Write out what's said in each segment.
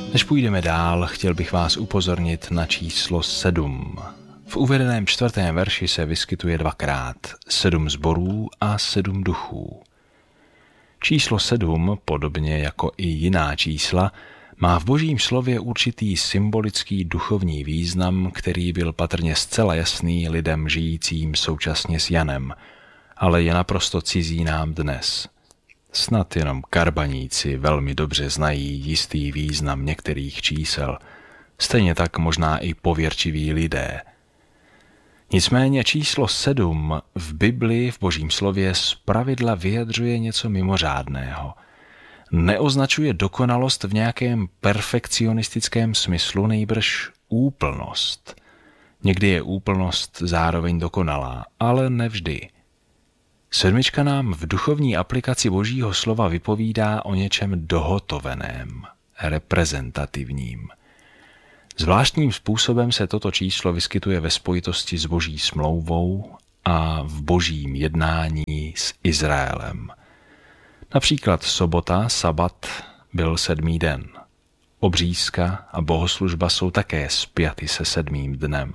Než půjdeme dál, chtěl bych vás upozornit na číslo 7. V uvedeném 4. verši se vyskytuje dvakrát 7 sborů a 7 duchů. Číslo 7, podobně jako i jiná čísla, má v Božím slově určitý symbolický duchovní význam, který byl patrně zcela jasný lidem žijícím současně s Janem, ale je naprosto cizí nám dnes. Snad jenom karbaníci velmi dobře znají jistý význam některých čísel, stejně tak možná i pověrčiví lidé. Nicméně číslo 7 v Bibli, v Božím slově, zpravidla vyjadřuje něco mimořádného. Neoznačuje dokonalost v nějakém perfekcionistickém smyslu, nejbrž úplnost. Někdy je úplnost zároveň dokonalá, ale nevždy. 7 nám v duchovní aplikaci Božího slova vypovídá o něčem dohotoveném, reprezentativním. Zvláštním způsobem se toto číslo vyskytuje ve spojitosti s Boží smlouvou a v Božím jednání s Izraelem. Například sobota, sabat, byl 7. den. Obřízka a bohoslužba jsou také spjaty se 7. dnem.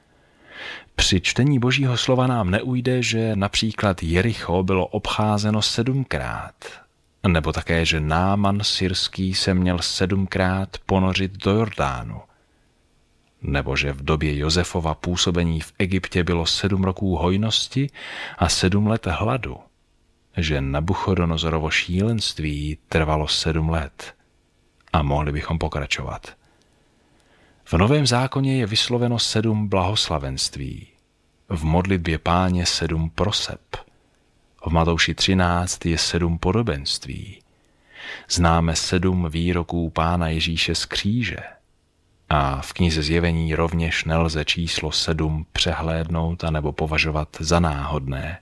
Při čtení Božího slova nám neujde, že například Jericho bylo obcházeno 7krát, nebo také, že Náman syrský se měl 7krát ponořit do Jordánu, nebo že v době Josefova působení v Egyptě bylo 7 roků hojnosti a 7 let hladu, že Nabuchodonozorovo šílenství trvalo 7 let. A mohli bychom pokračovat. V Novém zákoně je vysloveno 7 blahoslavenství, v modlitbě Páně 7 proseb, v Matouši 13 je 7 podobenství, známe 7 výroků Pána Ježíše z kříže a v knize Zjevení rovněž nelze číslo 7 přehlédnout anebo považovat za náhodné.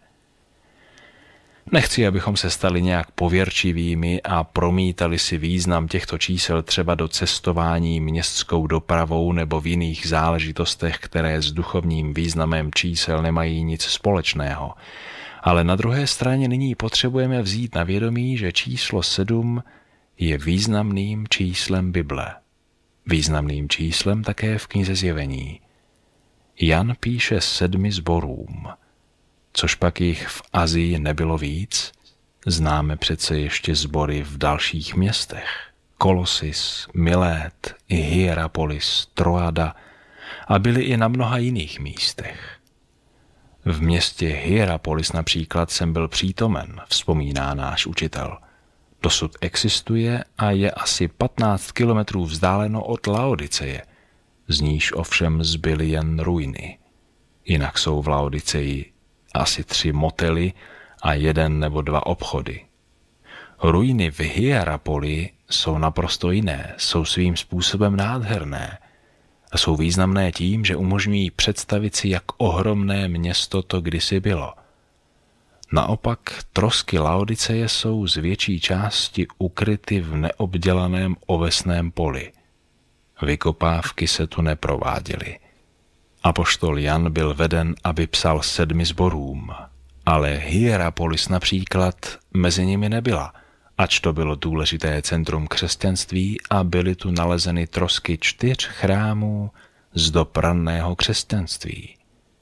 Nechci, abychom se stali nějak pověrčivými a promítali si význam těchto čísel třeba do cestování městskou dopravou nebo v jiných záležitostech, které s duchovním významem čísel nemají nic společného. Ale na druhé straně nyní potřebujeme vzít na vědomí, že číslo 7 je významným číslem Bible. Významným číslem také v knize Zjevení. Jan píše 7 sborům. Což pak jich v Asii nebylo víc, známe přece ještě sbory v dalších městech. Kolosis, Milét i Hierapolis, Troada a byly i na mnoha jiných místech. V městě Hierapolis například jsem byl přítomen, vzpomíná náš učitel. Dosud existuje a je asi 15 kilometrů vzdáleno od Laodiceje, z níž ovšem zbyly jen ruiny. Jinak jsou v Laodiceji asi 3 motely a 1 nebo 2 obchody. Ruiny v Hierapoli jsou naprosto jiné, jsou svým způsobem nádherné a jsou významné tím, že umožňují představit si, jak ohromné město to kdysi bylo. Naopak trosky Laodiceje jsou z větší části ukryty v neobdělaném ovesném poli. Vykopávky se tu neprováděly. Apoštol Jan byl veden, aby psal 7 sborům, ale Hierapolis například mezi nimi nebyla, ač to bylo důležité centrum křesťanství a byly tu nalezeny trosky 4 chrámů z dob raného křesťanství.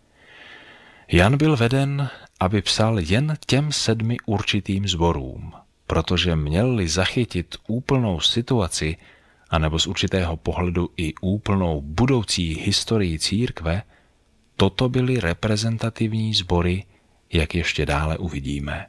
Jan byl veden, aby psal jen těm 7 určitým sborům, protože měl-li zachytit úplnou situaci anebo z určitého pohledu i úplnou budoucí historii církve, toto byly reprezentativní sbory, jak ještě dále uvidíme.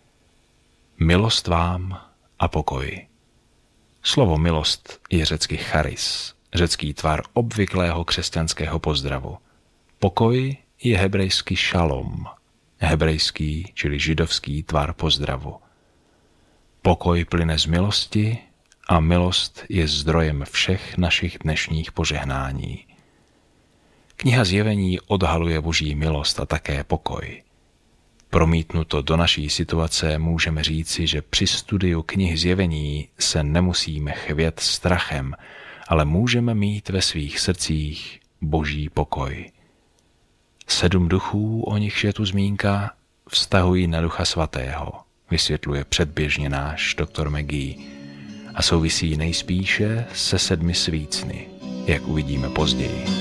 Milost vám a pokoj. Slovo milost je řecky charis, řecký tvar obvyklého křesťanského pozdravu. Pokoj je hebrejský šalom, hebrejský, čili židovský tvar pozdravu. Pokoj plyne z milosti a milost je zdrojem všech našich dnešních požehnání. Kniha Zjevení odhaluje Boží milost a také pokoj. Promítnuto do naší situace můžeme říci, že při studiu knihy Zjevení se nemusíme chvět strachem, ale můžeme mít ve svých srdcích Boží pokoj. 7 duchů, o nichž je tu zmínka, vztahují na Ducha Svatého, vysvětluje předběžně náš doktor McGee. a souvisí nejspíše se 7 svícny, jak uvidíme později.